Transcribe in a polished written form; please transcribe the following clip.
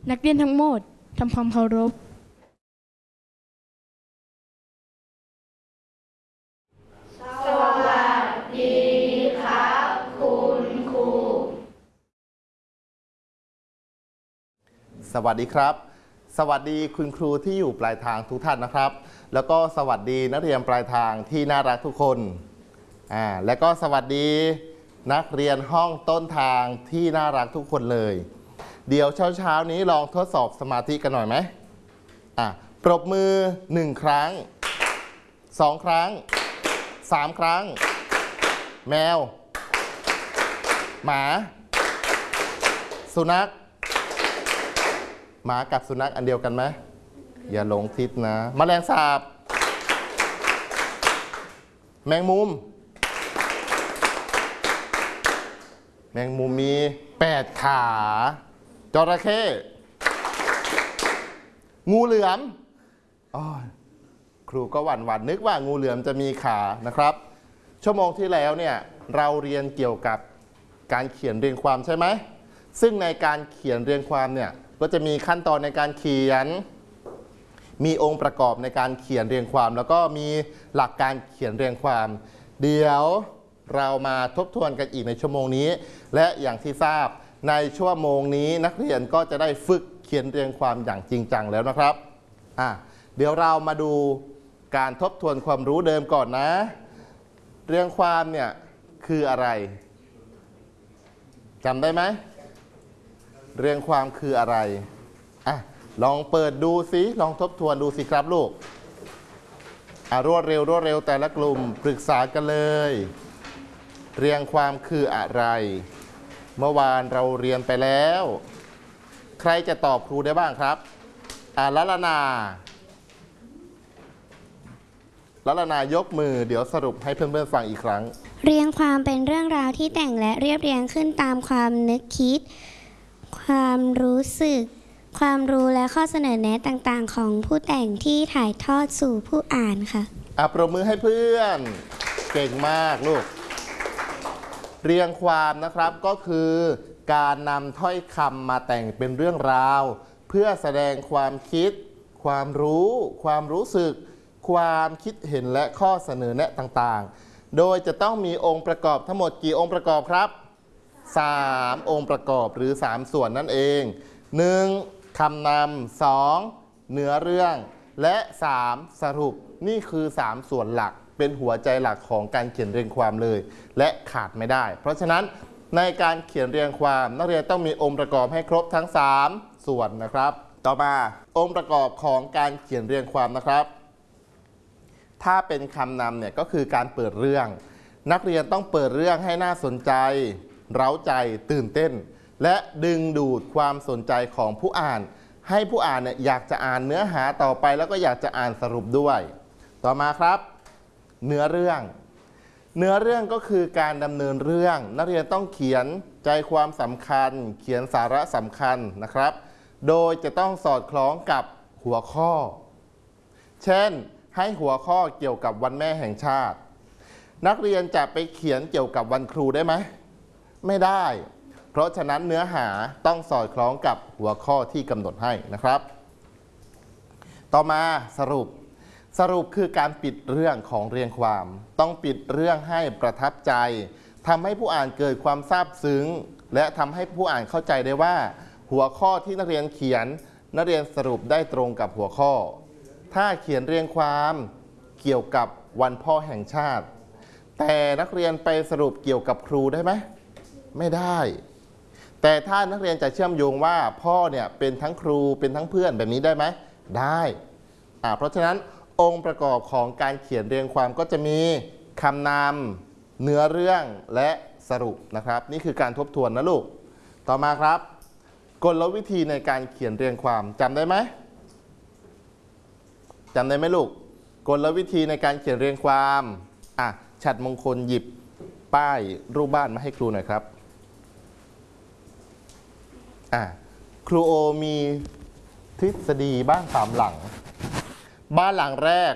นักเรียนทั้งหมดทำความเคารพสวัสดีครับคุณครูสวัสดีครับสวัสดีคุณครูที่อยู่ปลายทางทุกท่านนะครับแล้วก็สวัสดีนักเรียนปลายทางที่น่ารักทุกคนและก็สวัสดีนักเรียนห้องต้นทางที่น่ารักทุกคนเลยเดี๋ยวเช้านี้ลองทดสอบสมาธิกันหน่อยไหมปรบมือ1ครั้ง2ครั้ง3ครั้งแมวหมาสุนัขหมากับสุนัขอันเดียวกันไหมอย่าหลงทิศนะแมลงสาบแมงมุมมี8ขาจระเข้งูเหลือมครูก็หวั่นนึกว่างูเหลือมจะมีขานะครับชั่วโมงที่แล้วเนี่ยเราเรียนเกี่ยวกับการเขียนเรียงความใช่ไหมซึ่งในการเขียนเรียงความเนี่ยก็จะมีขั้นตอนในการเขียนมีองค์ประกอบในการเขียนเรียงความแล้วก็มีหลักการเขียนเรียงความเดี๋ยวเรามาทบทวนกันอีกในชั่วโมงนี้และอย่างที่ทราบในชั่วโมงนี้นักเรียนก็จะได้ฝึกเขียนเรียงความอย่างจริงจังแล้วนะครับเดี๋ยวเรามาดูการทบทวนความรู้เดิมก่อนนะเรียงความเนี่ยคืออะไรจำได้ไหมเรียงความคืออะไรลองเปิดดูสิลองทบทวนดูสิครับลูกรวดเร็วแต่ละกลุ่มปรึกษากันเลยเรียงความคืออะไรเมื่อวานเราเรียนไปแล้วใครจะตอบครูได้บ้างครับละละนายกมือเดี๋ยวสรุปให้เพื่อนๆฟังอีกครั้งเรียงความเป็นเรื่องราวที่แต่งและเรียบเรียงขึ้นตามความนึกคิดความรู้สึกความรู้และข้อเสนอแนะต่างๆของผู้แต่งที่ถ่ายทอดสู่ผู้อ่านค่ะปรบมือให้เพื่อนเก่งมากลูกเรียงความนะครับก็คือการนำถ้อยคำมาแต่งเป็นเรื่องราวเพื่อแสดงความคิดความรู้ความรู้สึกความคิดเห็นและข้อเสนอแนะต่างๆโดยจะต้องมีองค์ประกอบทั้งหมดกี่องค์ประกอบครับ3องค์ประกอบหรือ3ส่วนนั่นเอง1คำนำ2เนื้อเรื่องและ3สรุปนี่คือ3ส่วนหลักเป็นหัวใจหลักของการเขียนเรียงความเลยและขาดไม่ได้เพราะฉะนั้นในการเขียนเรียงความนักเรียนต้องมีองค์ประกอบให้ครบทั้ง3ส่วนนะครับต่อมาองค์ประกอบของการเขียนเรียงความนะครับถ้าเป็นคำนำเนี่ยก็คือการเปิดเรื่องนักเรียนต้องเปิดเรื่องให้น่าสนใจเร้าใจตื่นเต้นและดึงดูดความสนใจของผู้อ่านให้ผู้อ่านเนี่ยอยากจะอ่านเนื้อหาต่อไปแล้วก็อยากจะอ่านสรุปด้วยต่อมาครับเนื้อเรื่องก็คือการดำเนินเรื่องนักเรียนต้องเขียนใจความสำคัญเขียนสาระสำคัญนะครับโดยจะต้องสอดคล้องกับหัวข้อเช่นให้หัวข้อเกี่ยวกับวันแม่แห่งชาตินักเรียนจะไปเขียนเกี่ยวกับวันครูได้ไหมไม่ได้เพราะฉะนั้นเนื้อหาต้องสอดคล้องกับหัวข้อที่กำหนดให้นะครับต่อมาสรุปคือการปิดเรื่องของเรียงความต้องปิดเรื่องให้ประทับใจทำให้ผู้อ่านเกิดความซาบซึ้งและทำให้ผู้อ่านเข้าใจได้ว่าหัวข้อที่นักเรียนเขียนนักเรียนสรุปได้ตรงกับหัวข้อถ้าเขียนเรียงความเกี่ยวกับวันพ่อแห่งชาติแต่นักเรียนไปสรุปเกี่ยวกับครูได้ไหมไม่ได้แต่ถ้านักเรียนจะเชื่อมโยงว่าพ่อเนี่ยเป็นทั้งครูเป็นทั้งเพื่อนแบบนี้ได้ไหมได้เพราะฉะนั้นองค์ประกอบของการเขียนเรียงความก็จะมีคำนำเนื้อเรื่องและสรุปนะครับนี่คือการทบทวนนะลูกต่อมาครับกลวิธีในการเขียนเรียงความจำได้ไหมลูกกลวิธีในการเขียนเรียงความฉัตรมงคลหยิบป้ายรูปบ้านมาให้ครูหน่อยครับครูโอมีทฤษฎีบ้าน3หลังบ้านหลังแรก